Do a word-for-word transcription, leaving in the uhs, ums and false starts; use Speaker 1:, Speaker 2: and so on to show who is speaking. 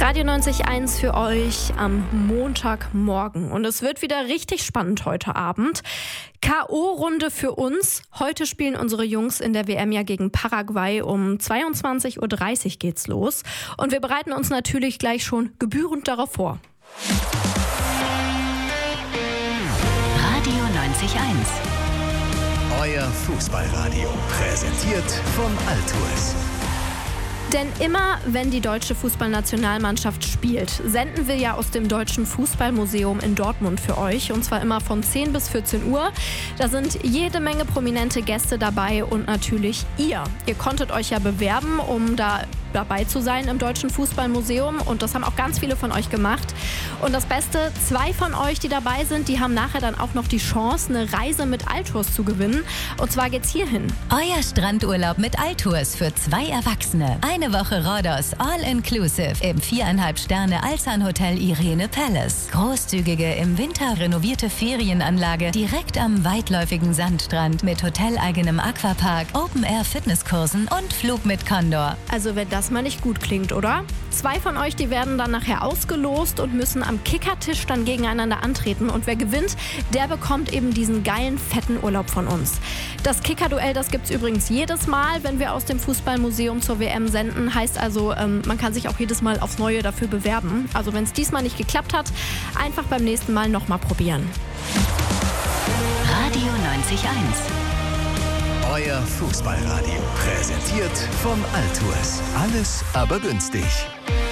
Speaker 1: Radio neunzig Komma eins für euch am Montagmorgen. Und es wird wieder richtig spannend heute Abend. K O-Runde für uns. Heute spielen unsere Jungs in der W M ja gegen Paraguay. Um zweiundzwanzig Uhr dreißig geht's los. Und wir bereiten uns natürlich gleich schon gebührend darauf vor.
Speaker 2: Radio neunzig Komma eins.
Speaker 3: Euer Fußballradio. Präsentiert von Altours.
Speaker 1: Denn immer, wenn die deutsche Fußballnationalmannschaft spielt, senden wir ja aus dem Deutschen Fußballmuseum in Dortmund für euch. Und zwar immer von zehn bis vierzehn Uhr. Da sind jede Menge prominente Gäste dabei und natürlich ihr. Ihr konntet euch ja bewerben, um da dabei zu sein im Deutschen Fußballmuseum. Und das haben auch ganz viele von euch gemacht. Und das Beste, zwei von euch, die dabei sind, die haben nachher dann auch noch die Chance, eine Reise mit Altours zu gewinnen. Und zwar geht's hierhin.
Speaker 2: Euer Strandurlaub mit Altours für zwei Erwachsene. Eine Woche Rhodos, all-inclusive im viereinhalb Sterne Alzan Hotel Irene Palace. Großzügige, im Winter renovierte Ferienanlage direkt am weitläufigen Sandstrand mit hoteleigenem Aquapark, Open-Air-Fitnesskursen und Flug mit Condor.
Speaker 1: Also wenn das mal nicht gut klingt, oder? Zwei von euch, die werden dann nachher ausgelost und müssen am Kickertisch dann gegeneinander antreten. Und wer gewinnt, der bekommt eben diesen geilen, fetten Urlaub von uns. Das Kicker-Duell, das gibt's übrigens jedes Mal, wenn wir aus dem Fußballmuseum zur W M senden. Heißt also, ähm, man kann sich auch jedes Mal aufs Neue dafür bewerben. Also wenn es diesmal nicht geklappt hat, einfach beim nächsten Mal nochmal probieren.
Speaker 2: Radio neunzig Komma eins.
Speaker 3: Euer Fußballradio. Präsentiert von Altours. Alles aber günstig.